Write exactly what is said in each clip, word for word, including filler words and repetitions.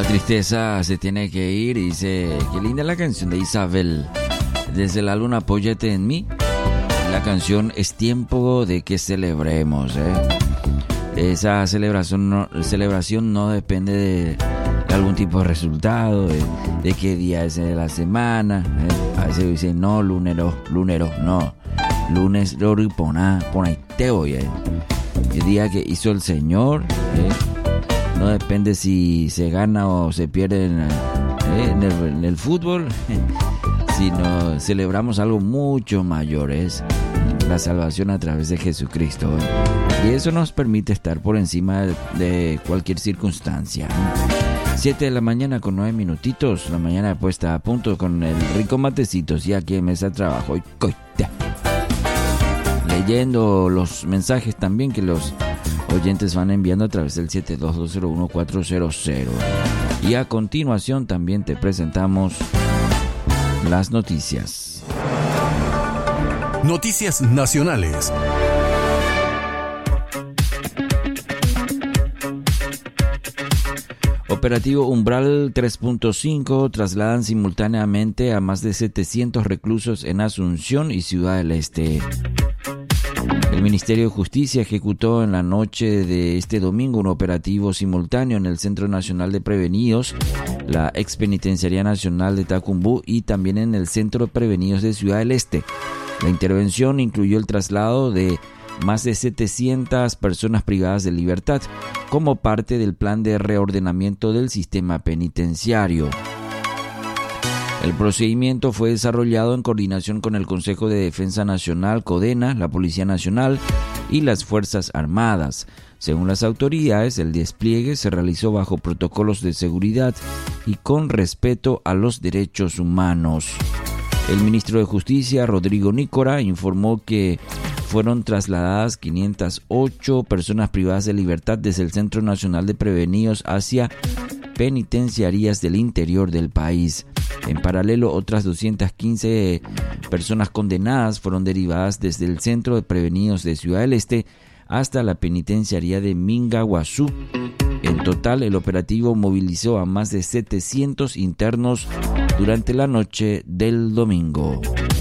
tristeza se tiene que ir. Dice, qué linda la canción de Isabel. Desde el álbum Apóyate en mí. La canción Es tiempo de que celebremos. ¿eh? Esa celebración no, celebración no depende de, de algún tipo de resultado, de, de qué día es de la semana. ¿eh? A veces dicen, no, lunero, lunero, no. Lunes, lori, pona, ponaiteo. ¿eh? El día que hizo el Señor. ¿eh? No depende si se gana o se pierde en, eh, en, el, en el fútbol, sino celebramos algo mucho mayor, es la salvación a través de Jesucristo. Y eso nos permite estar por encima de, de cualquier circunstancia. siete de la mañana con nueve minutitos, la mañana puesta a punto con el rico matecitos y aquí en mesa de trabajo. Y coita. Leyendo los mensajes también que los oyentes van enviando a través del siete dos dos cero uno cuatro cero cero. Y a continuación también te presentamos las noticias. Noticias nacionales. Operativo Umbral tres punto cinco trasladan simultáneamente a más de setecientos reclusos en Asunción y Ciudad del Este. El Ministerio de Justicia ejecutó en la noche de este domingo un operativo simultáneo en el Centro Nacional de Prevenidos, la Expenitenciaría Nacional de Tacumbú y también en el Centro de Prevenidos de Ciudad del Este. La intervención incluyó el traslado de más de setecientas personas privadas de libertad como parte del plan de reordenamiento del sistema penitenciario. El procedimiento fue desarrollado en coordinación con el Consejo de Defensa Nacional, CODENA, la Policía Nacional y las Fuerzas Armadas. Según las autoridades, el despliegue se realizó bajo protocolos de seguridad y con respeto a los derechos humanos. El ministro de Justicia, Rodrigo Nícora, informó que fueron trasladadas quinientas ocho personas privadas de libertad desde el Centro Nacional de Prevenidos hacia penitenciarías del interior del país. En paralelo, otras doscientas quince personas condenadas fueron derivadas desde el Centro de Prevenidos de Ciudad del Este hasta la penitenciaría de Mingaguazú. En total, el operativo movilizó a más de setecientos internos durante la noche del domingo.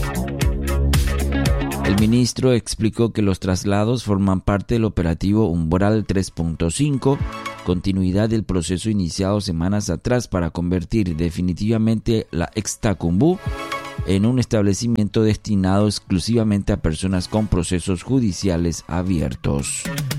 El ministro explicó que los traslados forman parte del operativo Umbral tres punto cinco, continuidad del proceso iniciado semanas atrás para convertir definitivamente la Ex-Tacumbú en un establecimiento destinado exclusivamente a personas con procesos judiciales abiertos.